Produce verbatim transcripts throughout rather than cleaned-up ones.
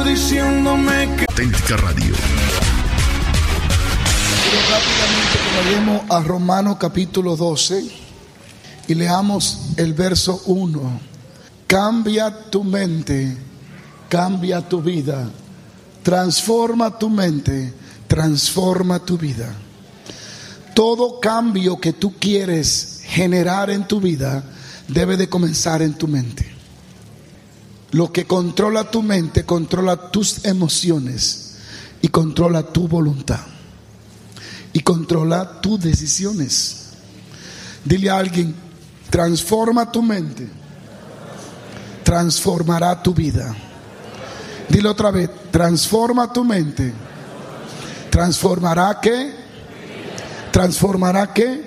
diciéndome que Auténtica Radio. Quiero rápidamente que vayamos a Romanos capítulo doce y leamos el verso uno. Cambia tu mente, cambia tu vida. Transforma tu mente, transforma tu vida. Todo cambio que tú quieres generar en tu vida debe de comenzar en tu mente. Lo que controla tu mente controla tus emociones y controla tu voluntad y controla tus decisiones. Dile a alguien: transforma tu mente, transformará tu vida. Dile otra vez: transforma tu mente, transformará ¿qué? Transformará ¿qué?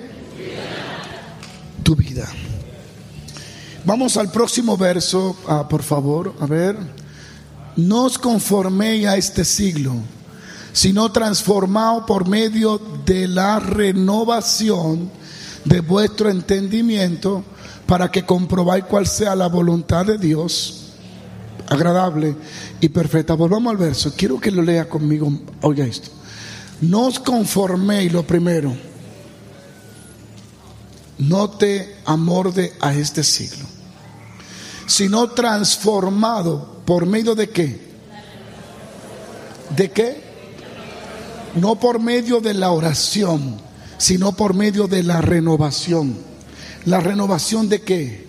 Tu vida. Vamos al próximo verso, ah, por favor, a ver. No os conforméis a este siglo, sino transformaos por medio de la renovación de vuestro entendimiento, para que comprobáis cuál sea la voluntad de Dios, agradable y perfecta. Volvamos al verso, quiero que lo lea conmigo. Oiga esto: no os conforméis, lo primero, no te amorde a este siglo, sino transformado por medio de qué, de qué, no por medio de la oración, sino por medio de la renovación. ¿La renovación de qué?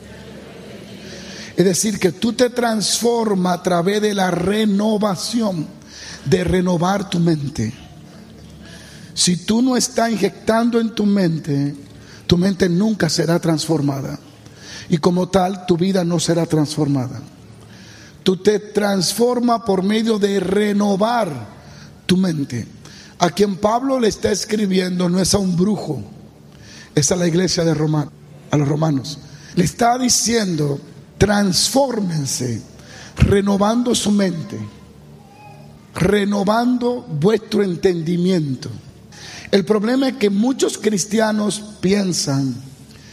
Es decir, que tú te transformas a través de la renovación, de renovar tu mente. Si tú no estás inyectando en tu mente, tu mente nunca será transformada, y como tal tu vida no será transformada. Tú te transformas por medio de renovar tu mente. A quien Pablo le está escribiendo no es a un brujo, es a la iglesia de Roma, a los romanos. Le está diciendo: transfórmense, renovando su mente, renovando vuestro entendimiento. El problema es que muchos cristianos piensan